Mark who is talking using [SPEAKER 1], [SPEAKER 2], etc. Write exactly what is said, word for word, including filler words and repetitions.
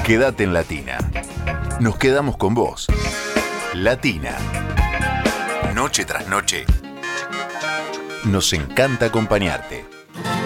[SPEAKER 1] Quédate en Latina. Nos quedamos con vos. Latina. Noche tras noche. Nos encanta acompañarte.